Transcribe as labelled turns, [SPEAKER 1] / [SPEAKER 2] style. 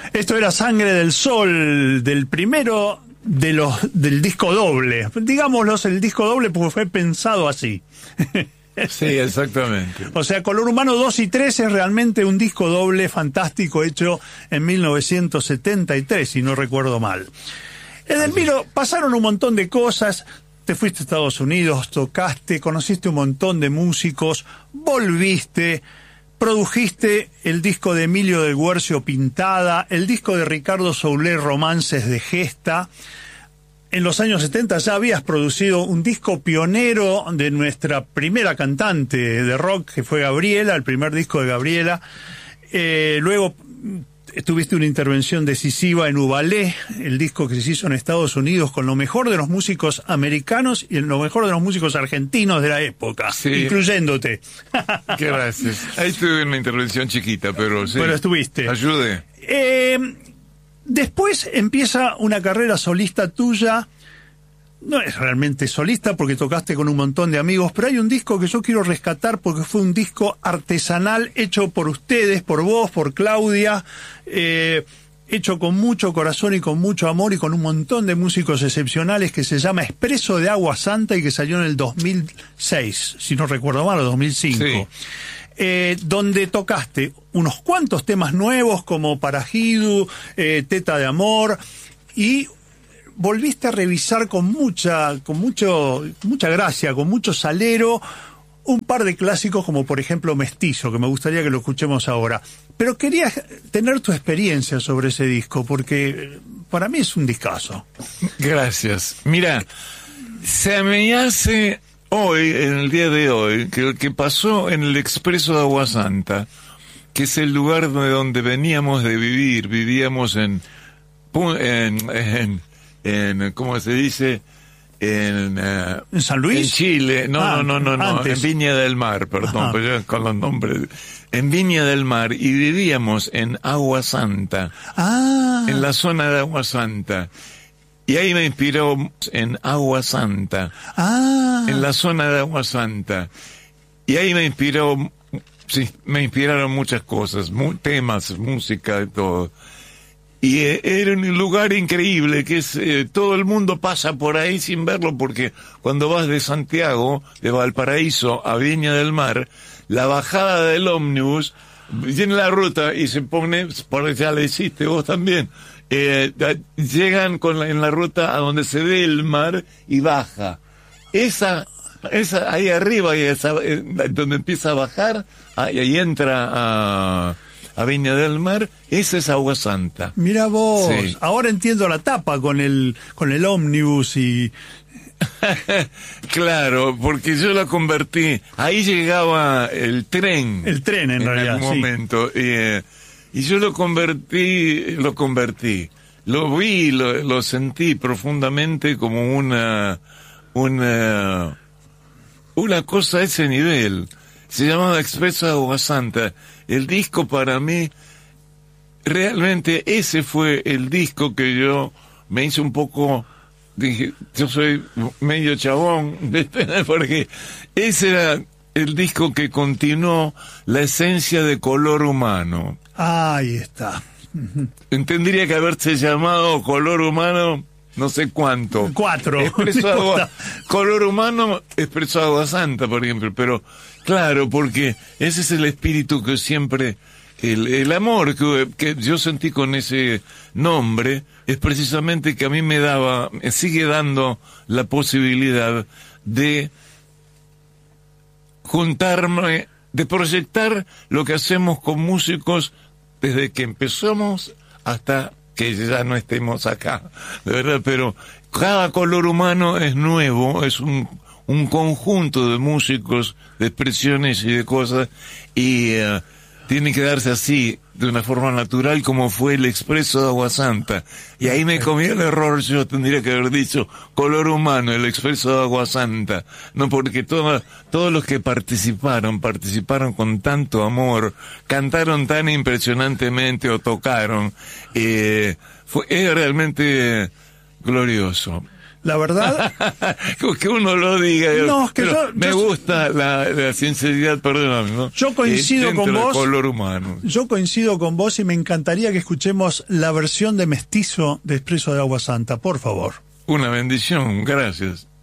[SPEAKER 1] Esto era Sangre del Sol, del primero del disco doble. Digámoslo, el disco doble porque fue pensado así.
[SPEAKER 2] Sí, exactamente.
[SPEAKER 1] O sea, Color Humano 2 y 3 es realmente un disco doble fantástico hecho en 1973, si no recuerdo mal. Edelmiro, pasaron un montón de cosas. Te fuiste a Estados Unidos, tocaste, conociste un montón de músicos, volviste, produjiste el disco de Emilio del Guercio, Pintada, el disco de Ricardo Soulé, Romances de Gesta. En los años 70 ya habías producido un disco pionero de nuestra primera cantante de rock, que fue Gabriela, el primer disco de Gabriela. Luego tuviste una intervención decisiva en Ubalé, el disco que se hizo en Estados Unidos con lo mejor de los músicos americanos y lo mejor de los músicos argentinos de la época, sí, incluyéndote.
[SPEAKER 2] Gracias. Ahí tuve una intervención chiquita, pero sí.
[SPEAKER 1] Pero estuviste.
[SPEAKER 2] Ayude.
[SPEAKER 1] Después empieza una carrera solista tuya. No es realmente solista porque tocaste con un montón de amigos, pero hay un disco que yo quiero rescatar porque fue un disco artesanal hecho por ustedes, por vos, por Claudia, hecho con mucho corazón y con mucho amor y con un montón de músicos excepcionales, que se llama Expreso de Agua Santa y que salió en el 2006, si no recuerdo mal, o 2005. Sí. Donde tocaste unos cuantos temas nuevos como Parajidu, Teta de Amor, y volviste a revisar con mucha gracia, con mucho salero, un par de clásicos como por ejemplo Mestizo, que me gustaría que lo escuchemos ahora. Pero quería tener tu experiencia sobre ese disco, porque para mí es un discazo.
[SPEAKER 2] Gracias. Mira, se me hace hoy, en el día de hoy, que lo que pasó en el Expreso de Agua Santa, que es el lugar donde veníamos de vivir, vivíamos en ¿cómo se dice? ¿En
[SPEAKER 1] San Luis?
[SPEAKER 2] En Chile. No, en Viña del Mar, perdón, pues yo con los nombres. En Viña del Mar, y vivíamos en Agua Santa. En la zona de Agua Santa. Y ahí me inspiró en Agua Santa. En la zona de Agua Santa. Y ahí me inspiraron muchas cosas, temas, música y todo. Y era un lugar increíble, que es todo el mundo pasa por ahí sin verlo, porque cuando vas de Santiago, de Valparaíso a Viña del Mar, la bajada del ómnibus viene la ruta y se pone, por ya la hiciste vos también, llegan en la ruta a donde se ve el mar y baja. Esa ahí arriba, y donde empieza a bajar, y ahí entra a Viña del Mar, esa es Agua Santa.
[SPEAKER 1] Mira vos, sí. Ahora entiendo la tapa con el ómnibus y...
[SPEAKER 2] Claro, porque yo la convertí, ahí llegaba el tren.
[SPEAKER 1] El tren en realidad,
[SPEAKER 2] algún momento, y yo lo convertí, lo vi, lo sentí profundamente como una cosa a ese nivel. Se llamaba Expreso de Agua Santa. El disco para mí, realmente ese fue el disco que yo me hice un poco, dije, yo soy medio chabón, porque ese era el disco que continuó la esencia de Color Humano.
[SPEAKER 1] Ahí está.
[SPEAKER 2] Tendría que haberse llamado Color Humano no sé cuánto.
[SPEAKER 1] 4.
[SPEAKER 2] Color Humano, Expreso de Agua Santa, por ejemplo, pero claro, porque ese es el espíritu que siempre, el amor que yo sentí con ese nombre, es precisamente que a mí me sigue dando la posibilidad de juntarme, de proyectar lo que hacemos con músicos desde que empezamos hasta que ya no estemos acá, de verdad, pero cada Color Humano es nuevo, es un conjunto de músicos, de expresiones y de cosas, y tiene que darse así, de una forma natural, como fue el Expreso de Agua Santa. Y ahí me comí el error, yo tendría que haber dicho Color Humano, el Expreso de Agua Santa. No, porque todos los que participaron con tanto amor, cantaron tan impresionantemente o tocaron, es realmente glorioso.
[SPEAKER 1] La verdad...
[SPEAKER 2] que uno lo diga.
[SPEAKER 1] No, es que
[SPEAKER 2] me gusta la sinceridad, perdóname, ¿no?
[SPEAKER 1] Yo coincido con vos.
[SPEAKER 2] Color humano.
[SPEAKER 1] Yo coincido con vos y me encantaría que escuchemos la versión de Mestizo de Expreso de Agua Santa, por favor.
[SPEAKER 2] Una bendición, gracias.